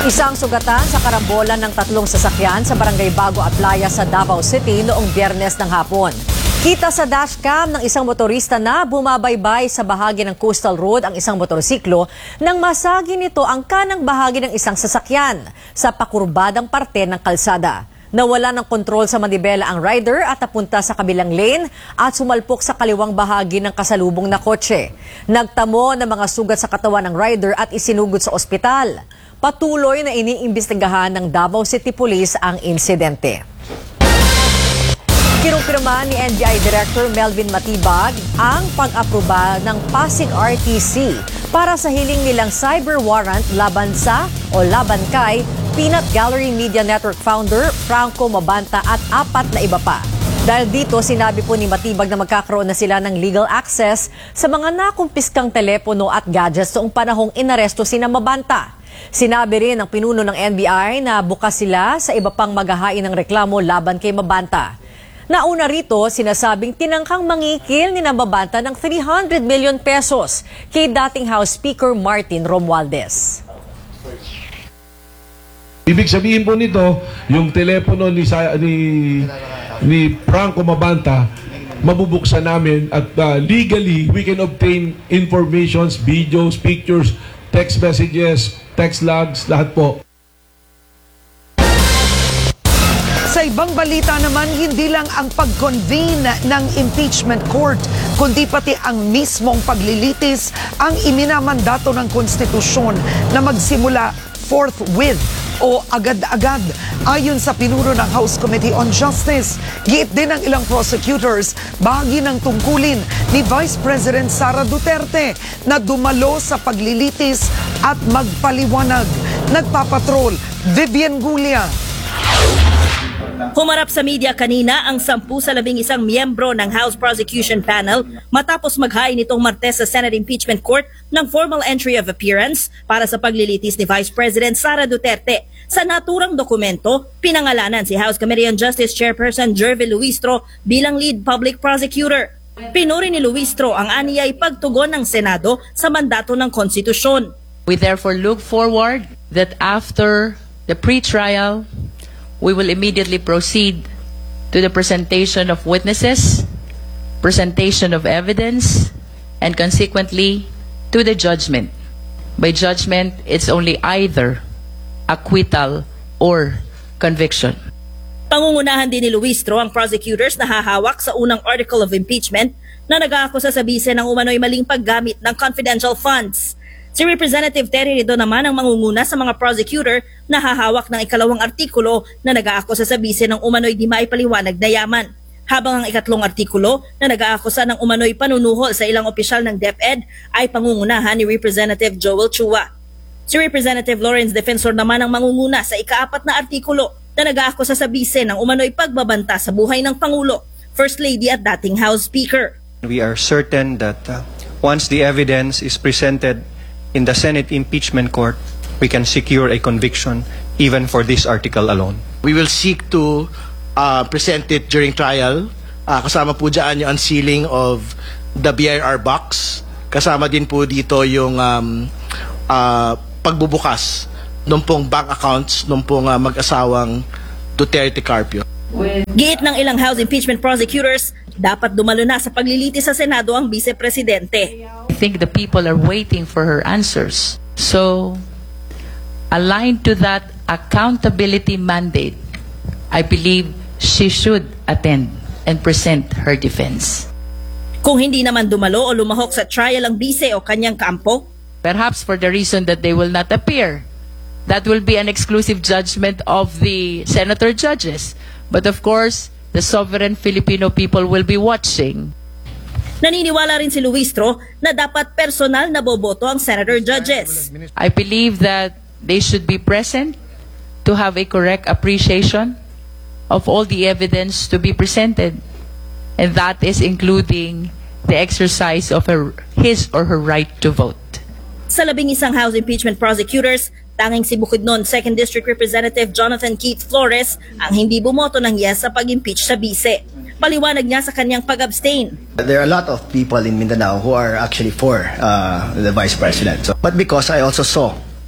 Isang sugatan sa karambolan ng tatlong sasakyan sa Barangay Bago Aplaya sa Davao City noong Biyernes ng hapon. Kita sa dashcam ng isang motorista na bumabaybay sa bahagi ng Coastal Road ang isang motorsiklo nang masagi nito ang kanang bahagi ng isang sasakyan sa pakurbadang parte ng kalsada. Nawala ng kontrol sa manibela ang rider at napunta sa kabilang lane at sumalpok sa kaliwang bahagi ng kasalubong na kotse. Nagtamo ng mga sugat sa katawan ng rider at isinugod sa ospital. Patuloy na iniimbestigahan ng Davao City Police ang insidente. Kinumpirma ni NBI Director Melvin Matibag ang pag-aproba ng Pasig RTC para sa hiling nilang cyber warrant laban kay Peanut Gallery Media Network founder Franco Mabanta at 4 na iba pa. Dahil dito, sinabi po ni Matibag na magkakaroon na sila ng legal access sa mga nakumpiskang telepono at gadgets noong panahong inaresto sina Mabanta. Sinabi rin ng pinuno ng NBI na bukas sila sa iba pang maghahain ng reklamo laban kay Mabanta. Nauna rito, sinasabing tinangkang mangikil ni Mabanta ng 300 million pesos kay dating House Speaker Martin Romualdez. Ibig sabihin po nito, yung telepono ni Franco Mabanta, mabubuksan namin at legally we can obtain informations, videos, pictures, text messages, text logs, lahat po. Sa ibang balita naman, hindi lang ang pag-convene ng impeachment court, kundi pati ang mismong paglilitis ang iminamandato ng konstitusyon na magsimula forthwith o agad-agad. Ayon sa pinuno ng House Committee on Justice, giit din ng ilang prosecutors bahagi ng tungkulin ni Vice President Sara Duterte na dumalo sa paglilitis at magpaliwanag. Nagpapatrol, Vivian Gulia. Humarap sa media kanina ang 10 sa 11 miyembro ng House Prosecution Panel matapos maghain nitong Martes sa Senate Impeachment Court ng formal entry of appearance para sa paglilitis ni Vice President Sara Duterte. Sa naturang dokumento, pinangalanan si House Committee on Justice Chairperson Jervy Luistro bilang lead public prosecutor. Pinuri ni Luistro ang aniyay pagtugon ng Senado sa mandato ng konstitusyon. We therefore look forward that after the pre-trial, we will immediately proceed to the presentation of witnesses, presentation of evidence, and consequently to the judgment. By judgment, it's only either acquittal or conviction. Pangungunahan din ni Luistro ang prosecutors na hahawak sa unang article of impeachment na nag-aakusa sa bise ng umano'y maling paggamit ng confidential funds. Si Representative Terry Redo naman ang mangunguna sa mga prosecutor na hahawak ng ikalawang artikulo na nag-aakusa sa bise ng umano'y di maipaliwanag na yaman. Habang ang ikatlong artikulo na nag-aakusa ng umano'y panunuhol sa ilang opisyal ng DepEd ay pangungunahan ni Representative Joel Chua. Si Representative Lawrence Defensor naman ang mangunguna sa ika-4 na artikulo na nag-aakusa sa bise ng umano'y pagbabanta sa buhay ng Pangulo, First Lady at dating House Speaker. We are certain that once the evidence is presented in the Senate Impeachment Court, we can secure a conviction even for this article alone. We will seek to present it during trial. Kasama po dyan yung unsealing of the BIR box. Kasama din po dito yung pagbubukas ng pong bank accounts ng pong mag-asawang Duterte Carpio. Giit ng ilang House impeachment prosecutors, dapat dumalo na sa paglilitis sa Senado ang Vice Presidente. I think the people are waiting for her answers. So, aligned to that accountability mandate, I believe she should attend and present her defense. Kung hindi naman dumalo o lumahok sa trial ang Vice o kanyang kampo, perhaps for the reason that they will not appear, that will be an exclusive judgment of the senator judges. But of course, the sovereign Filipino people will be watching. Naniniwala rin si Luistro na dapat personal na boboto ang senator judges. I believe that they should be present to have a correct appreciation of all the evidence to be presented. And that is including the exercise of his or her right to vote. Sa 11 House impeachment prosecutors, tanging si Bukidnon 2nd District Representative Jonathan Keith Flores ang hindi bumoto ng yes sa pag-impeach sa Vice. Paliwanag niya sa kanyang pag-abstain. There are a lot of people in Mindanao who are actually for the Vice President. But because I also saw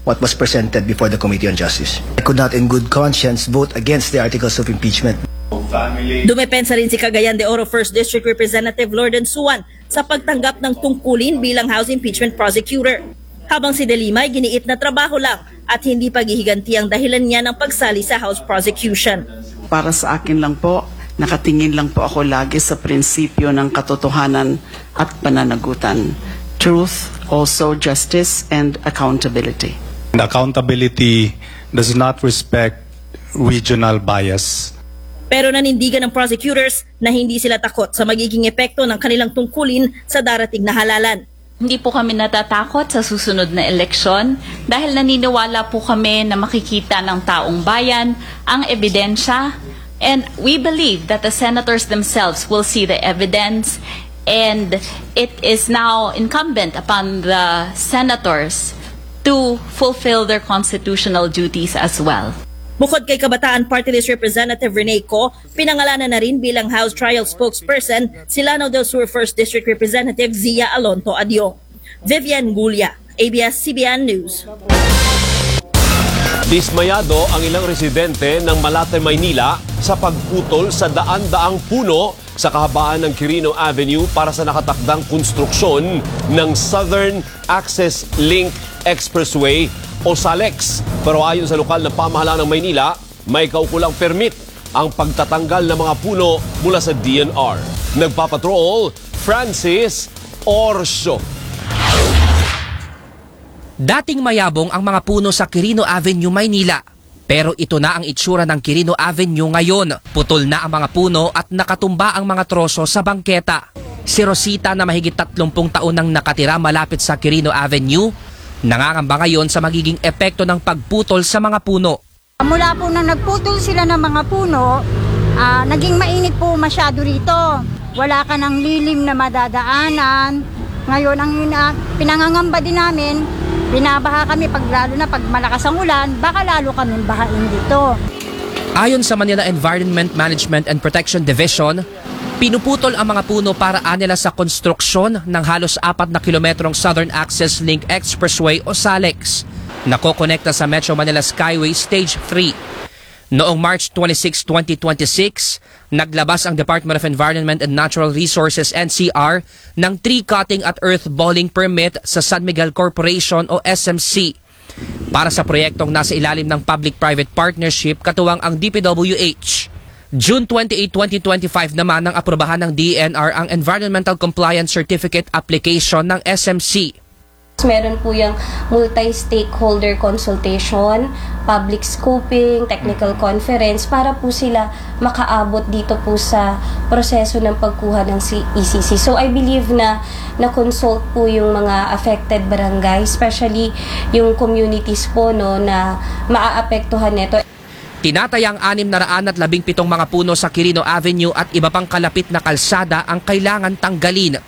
what was presented before the Committee on Justice. I could not in good conscience vote against the articles of impeachment. Dumepensa rin si Cagayan de Oro 1st District Representative Lorden Suwan sa pagtanggap ng tungkulin bilang House Impeachment Prosecutor. Habang si De Lima ay giniit na trabaho lang at hindi paghihiganti ang dahilan niya ng pagsali sa House Prosecution. Para sa akin lang po, nakatingin lang po ako lagi sa prinsipyo ng katotohanan at pananagutan. Truth, also justice, and accountability. And accountability does not respect regional bias. Pero nanindigan ng prosecutors na hindi sila takot sa magiging epekto ng kanilang tungkulin sa darating na halalan. Hindi po kami natatakot sa susunod na eleksyon dahil naniniwala po kami na makikita ng taong bayan ang ebidensya. And we believe that the senators themselves will see the evidence, and it is now incumbent upon the senators to fulfill their constitutional duties as well. Bukod kay Kabataan Party List Representative Rene Co, pinangalanan na rin bilang House Trial Spokesperson si Lanao del Sur 1st District Representative Zia Alonto Adyong. Vivian Gulia, ABS-CBN News. Dismayado ang ilang residente ng Malate, Maynila sa pagputol sa daan-daang puno sa kahabaan ng Quirino Avenue para sa nakatakdang konstruksyon ng Southern Access Link Expressway o SALEX. Pero ayon sa lokal na pamahalaan ng Maynila, may kaukulang permit ang pagtatanggal ng mga puno mula sa DNR. Nagpapatrol, Francis Orso. Dating mayabong ang mga puno sa Quirino Avenue, Maynila. Pero ito na ang itsura ng Quirino Avenue ngayon. Putol na ang mga puno at nakatumba ang mga troso sa bangketa. Si Rosita na mahigit 30 taon nang nakatira malapit sa Quirino Avenue, nangangamba ngayon sa magiging epekto ng pagputol sa mga puno. Mula po nang nagputol sila ng mga puno, naging mainit po masyado rito. Wala ka ng lilim na madadaanan. Ngayon, ang pinangangamba din namin, binabaha kami lalo na pag malakas ang ulan, baka lalo kami bahain dito. Ayon sa Manila Environment Management and Protection Division, pinuputol ang mga puno para nila sa konstruksyon ng halos 4 na kilometrong Southern Access Link Expressway o SALEX na kokonekta sa Metro Manila Skyway Stage 3. Noong March 26, 2026, naglabas ang Department of Environment and Natural Resources NCR ng tree cutting at earth balling permit sa San Miguel Corporation o SMC para sa proyektong nasa ilalim ng Public-Private Partnership katuwang ang DPWH. June 28, 2025 naman nang aprobahan ng DENR ang Environmental Compliance Certificate application ng SMC. Meron po yung multi-stakeholder consultation, public scoping, technical conference para po sila makaabot dito po sa proseso ng pagkuha ng ECC. So I believe na na-consult po yung mga affected barangay, especially yung communities po na maaapektuhan nito. Tinatayang 617 mga puno sa Quirino Avenue at iba pang kalapit na kalsada ang kailangan tanggalin.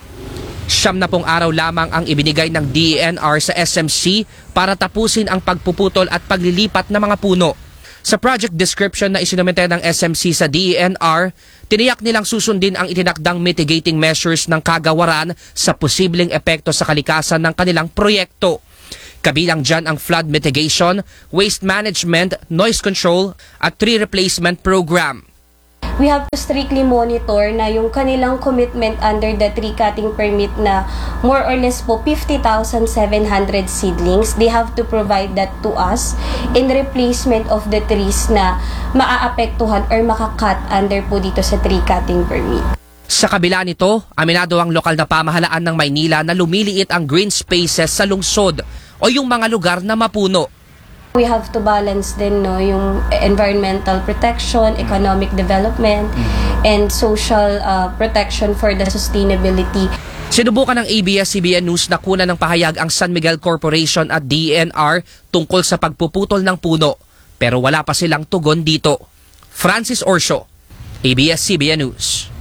70 araw lamang ang ibinigay ng DENR sa SMC para tapusin ang pagpuputol at paglilipat ng mga puno. Sa project description na isinumente ng SMC sa DENR, tiniyak nilang susundin ang itinakdang mitigating measures ng kagawaran sa posibleng epekto sa kalikasan ng kanilang proyekto. Kabilang dyan ang flood mitigation, waste management, noise control at tree replacement program. We have to strictly monitor na yung kanilang commitment under the tree cutting permit na more or less po 50,700 seedlings. They have to provide that to us in replacement of the trees na maaapektuhan or makakat under po dito sa tree cutting permit. Sa kabila nito, aminado ang lokal na pamahalaan ng Maynila na lumiliit ang green spaces sa lungsod o yung mga lugar na mapuno. We have to balance din yung environmental protection, economic development, and social protection for the sustainability. Sinubukan ng ABS-CBN News na kunan ng pahayag ang San Miguel Corporation at DENR tungkol sa pagpuputol ng puno, pero wala pa silang tugon dito. Francis Orso, ABS-CBN News.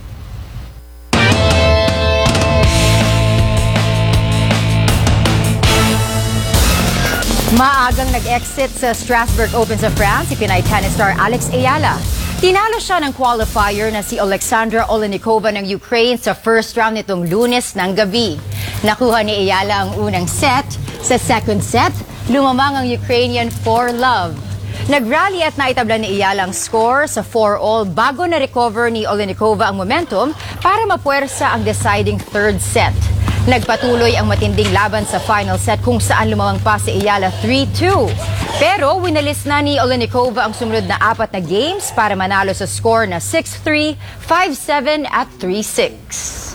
Maagang nag-exit sa Strasbourg Open sa France si Pinay tennis star Alex Ayala. Tinalo siya ng qualifier na si Alexandra Olenikova ng Ukraine sa first round nitong Lunes ng gabi. Nakuha ni Ayala ang unang set. Sa second set, lumamang ang Ukrainian for love. Nag-rally at naitabla ni Iyala ang score sa 4-all bago na-recover ni Olenikova ang momentum para mapuwersa ang deciding third set. Nagpatuloy ang matinding laban sa final set kung saan lumamang pa si Iyala 3-2. Pero winalis na ni Olenikova ang sumunod na 4 na games para manalo sa score na 6-3, 5-7 at 3-6.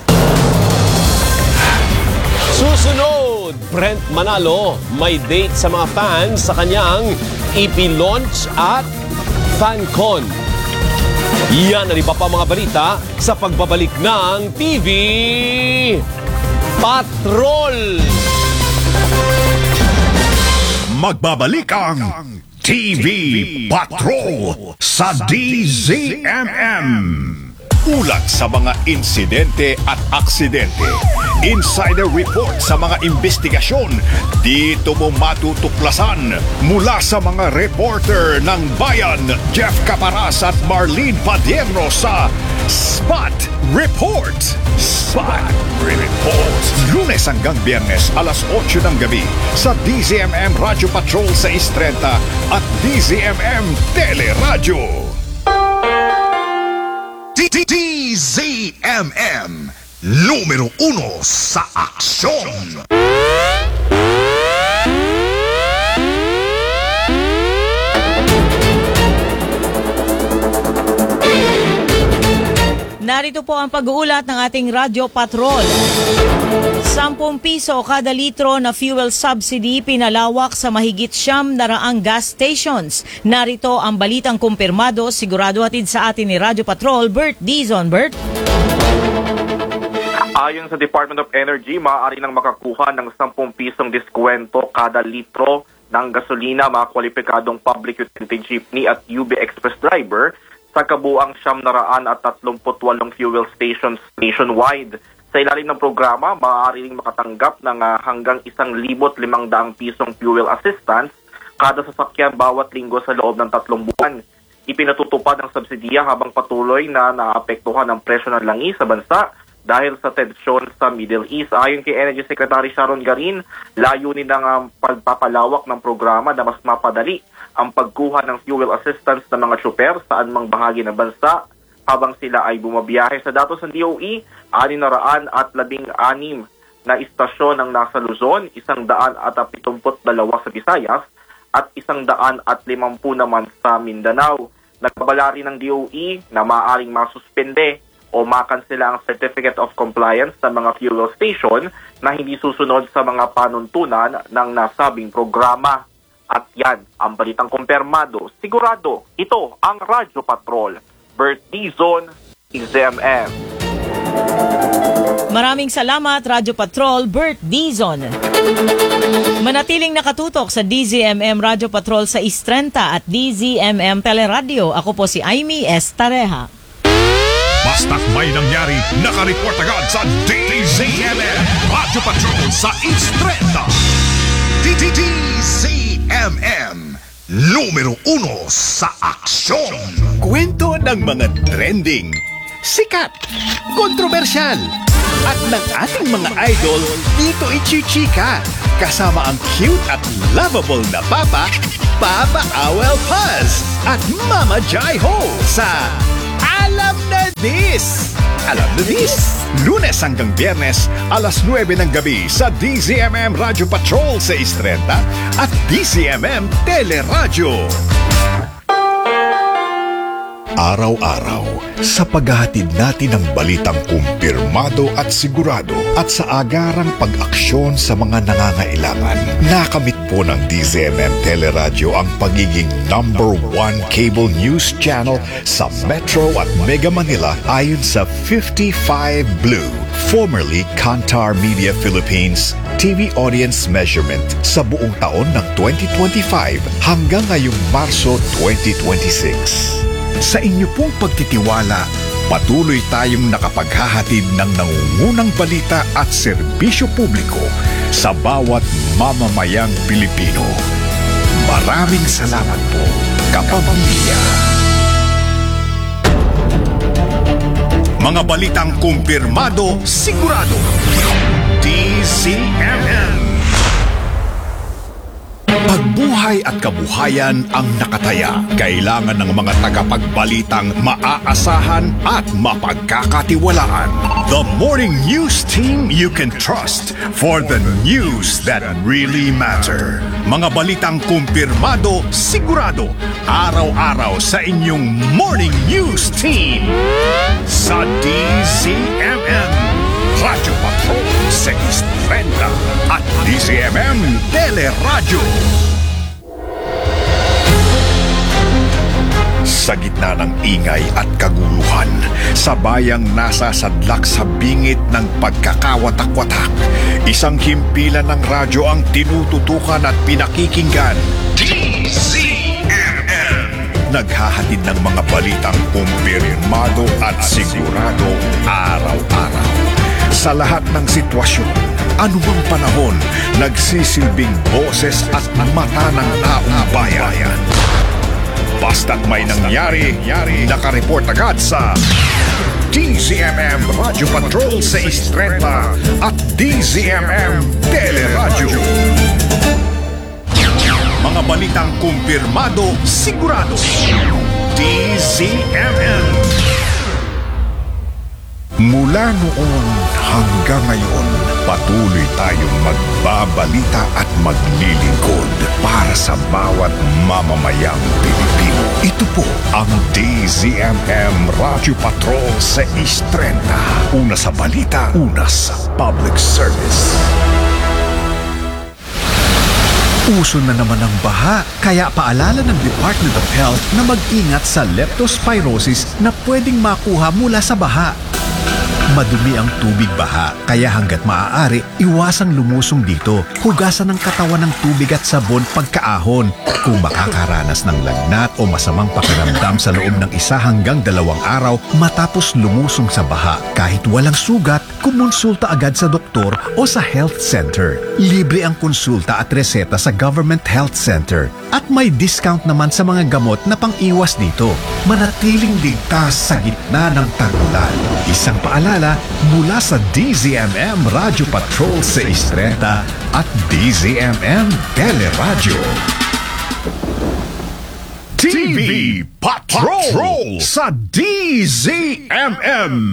Susunod, Brent Manalo may date sa mga fans sa kanyang EP-launch at FanCon. Yan ang iba pa mga balita sa pagbabalik ng TV Patrol. Magbabalik ang TV Patrol sa DZMM. Ulat sa mga insidente at aksidente. Insider report sa mga investigasyon. Dito mo matutuklasan mula sa mga reporter ng Bayan, Jeff Caparas at Marlene Padierno sa Spot Report. Spot Report. Lunes hanggang Biyernes alas 8 ng gabi sa DZMM Radio Patrol sa 6:30 at DZMM Teleradyo. DZMM, numero 1 sa aksyon. Narito po ang pag-uulat ng ating Radyo Patrol. 10 piso kada litro na fuel subsidy pinalawak sa mahigit 900 gas stations. Narito ang balitang kumpirmado, sigurado hatid sa atin ni Radyo Patrol, Bert Dizon. Bert? Ayon sa Department of Energy, maaari nang makakuha ng 10 pisong diskwento kada litro ng gasolina mga kwalipikadong public utility jeepney at UB Express driver sa kabuang 938 fuel stations nationwide. Sa ilalim ng programa, maaari ring makatanggap ng hanggang 1,500 pisong fuel assistance kada sasakyan bawat linggo sa loob ng 3 buwan. Ipinatutupad ang subsidiya habang patuloy na naapektuhan ang presyo ng langis sa bansa dahil sa tensyon sa Middle East. Ayon kay Energy Secretary Sharon Garin, layunin ng pagpapalawak ng programa na mas mapadali ang pagkuha ng fuel assistance ng mga tsuper saan mang bahagi ng bansa habang sila ay bumabiyahe. Sa datos ng DOE, 616 na istasyon ang nasa Luzon, 172 sa Visayas at 150 naman sa Mindanao. Nagbabala rin ng DOE na maaaring masuspende o makansela ang Certificate of Compliance sa mga fuel station na hindi susunod sa mga panuntunan ng nasabing programa. At yan ang balitang kumpirmado. Sigurado, ito ang Radyo Patrol. Bert Dizon, DZMM. Maraming salamat, Radyo Patrol, Bert Dizon. Manatiling nakatutok sa DZMM Radyo Patrol sa 6:30 at DZMM Teleradyo. Ako po si Aimee Estareja. Basta't may nangyari, nakareport agad sa DZMM Radio Patrol sa 6:30. DZMM, numero 1 sa aksyon. Kwento ng mga trending, sikat, kontrobersyal, at ng ating mga idol dito ichichika. Kasama ang cute at lovable na Papa, Papa Awel Paz, at Mama Jai Ho sa Alam na This! Alam na This! Lunes hanggang Biyernes, alas 9 ng gabi sa DZMM Radio Patrol sa 6:30 at DZMM Teleradyo. Araw-araw, sa paghahatid natin ng balitang kumpirmado at sigurado at sa agarang pag-aksyon sa mga nangangailangan, nakamit po ng DZMM Teleradyo ang pagiging #1 cable news channel sa Metro at Mega Manila ayon sa 55 Blue, formerly Kantar Media Philippines, TV audience measurement sa buong taon ng 2025 hanggang ngayong Marso 2026. Sa inyo pong pagtitiwala, patuloy tayong nakapaghahatid ng nangungunang balita at serbisyo publiko sa bawat mamamayang Pilipino. Maraming salamat po, kapamilya. Mga balitang kumpirmado, sigurado. DZMM. Pagbuhay at kabuhayan ang nakataya. Kailangan ng mga tagapagbalitang maaasahan at mapagkakatiwalaan. The Morning News Team you can trust for the news that really matter. Mga balitang kumpirmado, sigurado, araw-araw sa inyong Morning News Team. Sa DZMM, Radyo Patrol 630 at DZMM Teleradyo. Sa gitna ng ingay at kaguluhan, sa bayang nasa sadlak sa bingit ng pagkakawatak-watak, isang himpilan ng radyo ang tinututukan at pinakikinggan. DZMM! Naghahatid ng mga balitang kumpirmado at sigurado araw-araw. Sa lahat ng sitwasyon, anumang panahon, nagsisilbing boses at mata ng taong bayan. Basta't may nangyari, nakareport agad sa DZMM Radyo Patrol 630 at DZMM Teleradyo. Mga balitang kumpirmado, sigurado. DZMM. Mula noon hanggang ngayon, patuloy tayong magbabalita at maglilingkod para sa bawat mamamayang Pilipino. Ito po ang DZMM Radyo Patrol 630. Una sa balita, una sa public service. Uso na naman ang baha, kaya paalala ng Department of Health na mag-ingat sa leptospirosis na pwedeng makuha mula sa baha. Madumi ang tubig baha, kaya hanggat maaari, iwasang lumusong dito. Hugasan ng katawan ng tubig at sabon pagkaahon. Kung makakaranas ng lagnat o masamang pakiramdam sa loob ng 1 hanggang 2 araw matapos lumusong sa baha, kahit walang sugat, kumonsulta agad sa doktor o sa health center. Libre ang konsulta at reseta sa Government Health Center. At may discount naman sa mga gamot na pang-iwas dito. Manatiling ligtas sa gitna ng tag-ulan. Isang paalala mula sa DZMM Radyo Patrol 630 at DZMM Teleradyo. TV Patrol sa DZMM.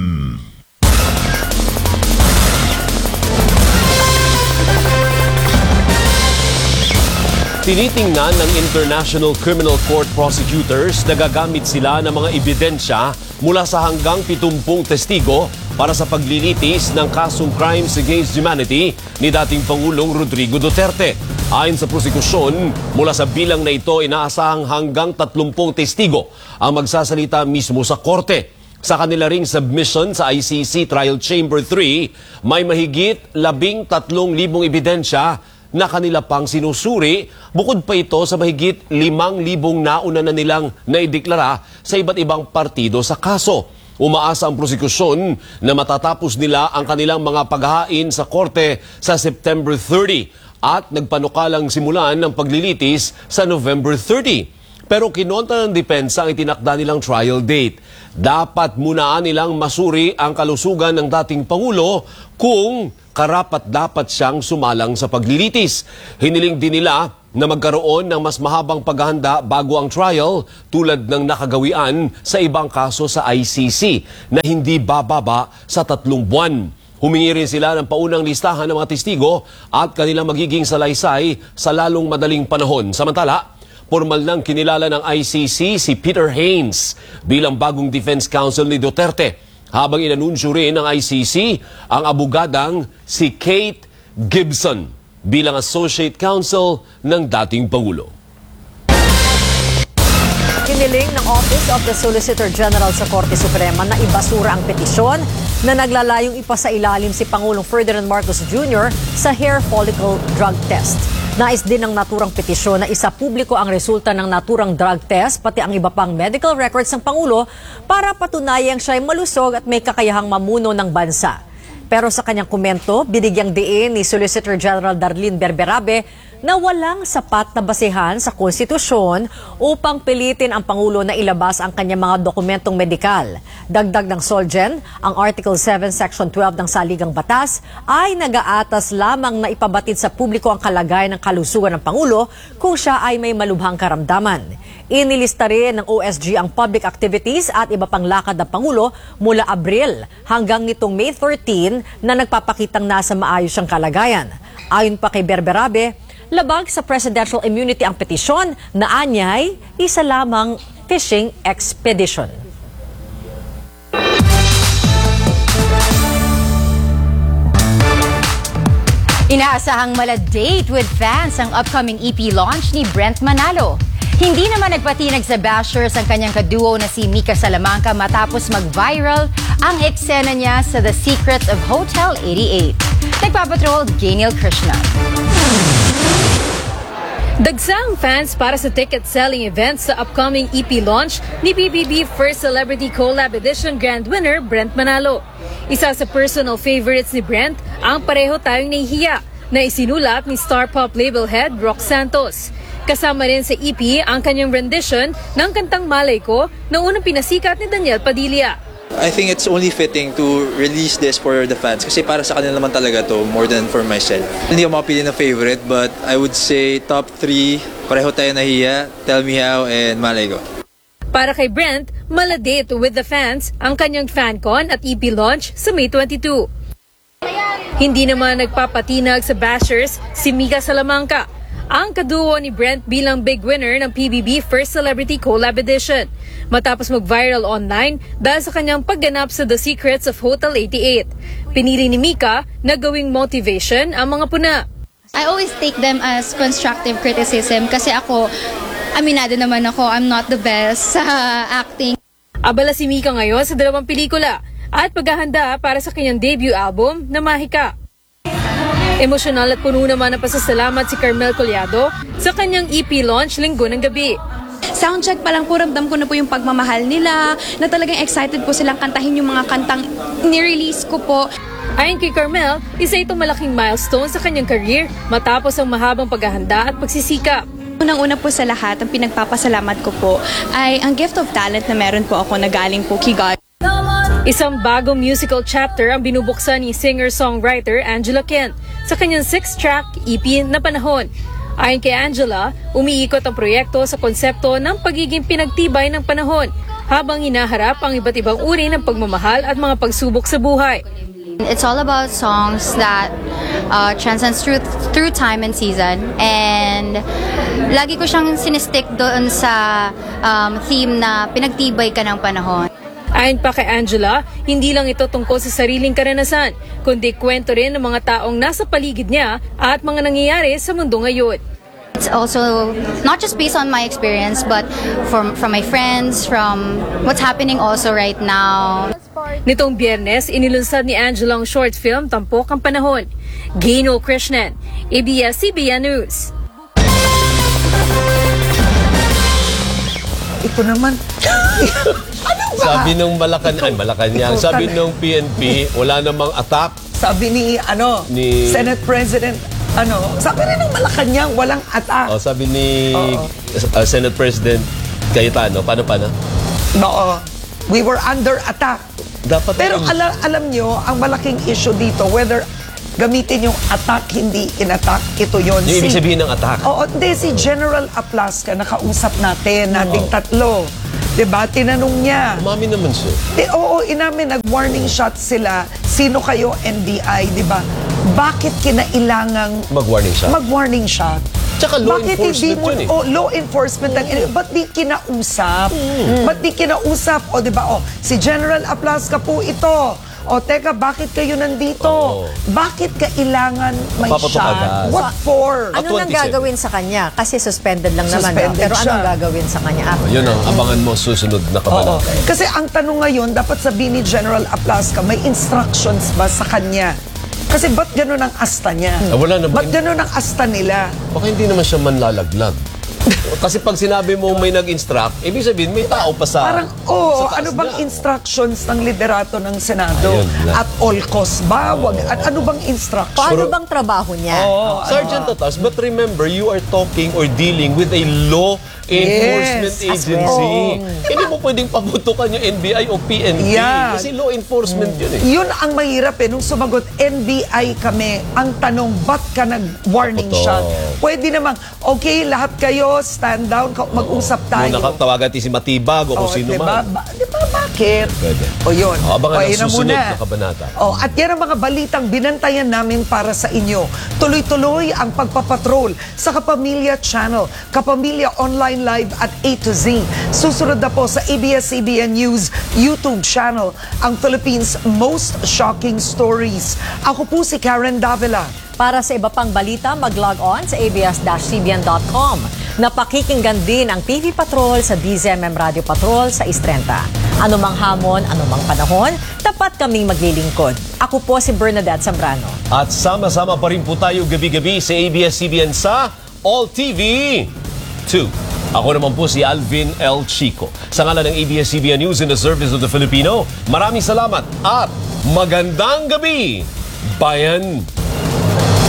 Tinitingnan ng International Criminal Court prosecutors na gagamit sila ng mga ebidensya mula sa hanggang 70 testigo para sa paglilitis ng kasong crimes against humanity ni dating Pangulong Rodrigo Duterte. Ayon sa prosekusyon, mula sa bilang na ito, inaasahang hanggang 30 testigo ang magsasalita mismo sa korte. Sa kanila ring submission sa ICC Trial Chamber 3, may mahigit 13,000 ebidensya na kanila pang sinusuri, bukod pa ito sa mahigit 5,000 nauna na nilang naideklara sa iba't ibang partido sa kaso. Umaasa ang prosekusyon na matatapos nila ang kanilang mga paghahain sa korte sa September 30 at nagpanukalang simulan ng paglilitis sa November 30. Pero kinontra ng depensa ang itinakda nilang trial date. Dapat munaan nilang masuri ang kalusugan ng dating Pangulo kung karapat-dapat siyang sumalang sa paglilitis. Hiniling din nila na magkaroon ng mas mahabang paghahanda bago ang trial tulad ng nakagawian sa ibang kaso sa ICC na hindi bababa sa 3 buwan. Humingi rin sila ng paunang listahan ng mga testigo at kanilang magiging salaysay sa lalong madaling panahon. Samantala, formal nang kinilala ng ICC si Peter Haines bilang bagong defense counsel ni Duterte, habang inanunsyo rin ng ICC ang abogadang si Kate Gibson bilang associate counsel ng dating Pangulo. Hiniling ng Office of the Solicitor General sa Korte Suprema na ibasura ang petisyon na naglalayong ipasailalim si Pangulong Ferdinand Marcos Jr. sa hair follicle drug test. Nais din ng naturang petisyon na isapubliko ang resulta ng naturang drug test pati ang iba pang medical records ng Pangulo para patunayang siya ay malusog at may kakayahang mamuno ng bansa. Pero sa kanyang komento, binigyang diin ni Solicitor General Darlene Berberabe na walang sapat na basehan sa konstitusyon upang pilitin ang Pangulo na ilabas ang kanyang mga dokumentong medikal. Dagdag ng Solgen, ang Article 7, Section 12 ng Saligang Batas ay nag-aatas lamang na ipabatid sa publiko ang kalagayan ng kalusugan ng Pangulo kung siya ay may malubhang karamdaman. Inilista rin ng OSG ang public activities at iba pang lakad ng Pangulo mula Abril hanggang nitong May 13 na nagpapakitang nasa maayos ang kalagayan. Ayon pa kay Berberabe, labag sa presidential immunity ang petisyon na anyay isa lamang fishing expedition. Inaasahang mala-date with fans ang upcoming EP launch ni Brent Manalo. Hindi naman nagpatinag sa bashers ang kanyang kaduo na si Mika Salamanca matapos mag-viral ang eksena niya sa The Secrets of Hotel 88. Nagpapatrol, Gainiel Krishna. Dagsang fans para sa ticket-selling event sa upcoming EP launch ni PBB First Celebrity Collab Edition Grand Winner Brent Manalo. Isa sa personal favorites ni Brent ang Pareho Tayong Nahihiya na isinulat ni Star Pop label head Rock Santos. Kasama rin sa EP ang kanyang rendition ng kantang Malay Ko na unang pinasikat ni Daniel Padilla. I think it's only fitting to release this for the fans kasi para sa kanila naman talaga to more than for myself. Hindi ako makapili ng favorite but I would say top 3, Pareho Tayo Nahiya, Tell Me How, and Malay Ko. Para kay Brent, mala-date with the fans ang kanyang FanCon at EP launch sa May 22. Hindi naman nagpapatinag sa bashers si Mika Salamanca, ang kaduo ni Brent bilang big winner ng PBB First Celebrity Collab Edition. Matapos mag-viral online dahil sa kanyang pagganap sa The Secrets of Hotel 88. Pinili ni Mika na gawing motivation ang mga puna. I always take them as constructive criticism kasi ako, aminado naman ako, I'm not the best sa acting. Abala si Mika ngayon sa 2 pelikula at paghahanda para sa kanyang debut album na Mahika. Emosyonal at puno naman ng pasasalamat si Carmel Collado sa kanyang EP launch linggo ng gabi. Soundcheck pa lang po, ramdam ko na po yung pagmamahal nila, na talagang excited po silang kantahin yung mga kantang ni-release ko po. Ayon kay Carmel, isa itong malaking milestone sa kanyang career matapos ang mahabang paghahanda at pagsisikap. Unang-una po sa lahat, ang pinagpapasalamat ko po ay ang gift of talent na meron po ako na galing po kay God. Isang bagong musical chapter ang binubuksan ni singer-songwriter Angela Kent sa kanyang 6-track EP na Panahon. Ayon kay Angela, umiikot ang proyekto sa konsepto ng pagiging pinagtibay ng panahon habang hinaharap ang iba't ibang uri ng pagmamahal at mga pagsubok sa buhay. It's all about songs that transcends through time and season, and lagi ko siyang sinistick doon sa theme na pinagtibay ka ng panahon. Ayon pa kay Angela, hindi lang ito tungkol sa sariling karanasan, kundi kwento rin ng mga taong nasa paligid niya at mga nangyayari sa mundo ngayon. It's also not just based on my experience, but from my friends, from what's happening also right now. Nitong Biyernes, inilunsad ni Angela ang short film Tampok ang Panahon. Gainiel Krishnan, ABS-CBN News. Ito naman. Sabi ng Malacanang, sabi ng PNP, wala namang attack. Sabi ni Senate President, sabi rin ng Malacanang, walang attack. Sabi ni Senate President Cayetano, paano? No, we were under attack. Dapat pero alam nyo, ang malaking issue dito, whether gamitin yung attack, hindi in-attack, ito yun. Yung ibig sabihin ng attack? Oo, hindi, si General Aplasca, nakausap natin, nating tatlo. Diba? Tinanong niya. Umami naman siya. Oo, inamin, nag-warning shot sila. Sino kayo, NBI, diba? Bakit kinailangang mag-warning shot? Mag-warning shot. Tsaka law enforcement yun eh. Law enforcement lang. Ba't di kinausap? Ba't di kinausap? O diba, si General Aplasca po ito. O teka, bakit kayo nandito? Bakit kailangan may shot? What for? Ano nang gagawin sa kanya? Kasi suspended lang naman. Pero anong gagawin sa kanya? Yun ang abangan mo susunod na kabanata. Kasi ang tanong ngayon, dapat sabihin ni General Aplasca, may instructions ba sa kanya? Kasi ba't gano'n ang asta niya? Wala naman. Ba't gano'n ang asta nila? Baka hindi naman siya manlalaglag. Kasi pag sinabi mo may nag-instruct, ibig sabihin may tao pa sa Parang, sa taas ano bang na. instructions ng liderato ng Senado? Ayun na. At all cost ba? At ano bang instruction? Paano bang trabaho niya? Sergeant Tatas, but remember, you are talking or dealing with a law enforcement Yes, as agency. well. Hindi mo pwedeng pabutukan yung NBI o PNP. Yeah. Kasi law enforcement yun eh. Yun ang mahirap Nung sumagot, NBI kami, ang tanong, ba't ka nag-warning Totoo. shot? Pwede namang, okay, lahat kayo, stand down, mag-usap tayo. Muna tawagan si Matibag o kung sino diba? man. Diba, bakit? Pwede. O yun. Abangan ang yun na susunod muna. na kabanata. At yan ang mga balitang binantayan namin para sa inyo. Tuloy-tuloy ang pagpapatrol sa Kapamilya Channel, Kapamilya Online Live at A to Z. Susunod na po sa ABS-CBN News YouTube channel, ang Philippines' most shocking stories. Ako po si Karen Davila. Para sa iba pang balita, mag-log on sa abs-cbn.com. Napakikinggan din ang TV Patrol sa DZMM Radio Patrol sa Istrenta. Anumang hamon, anumang panahon, tapat kaming maglilingkod. Ako po si Bernadette Zambrano. At sama-sama pa rin po tayo gabi-gabi sa ABS-CBN sa All TV 2. Ako naman po si Alvin L. Chico. Sa ngalan ng ABS-CBN News in the Service of the Filipino, maraming salamat at magandang gabi, Bayan!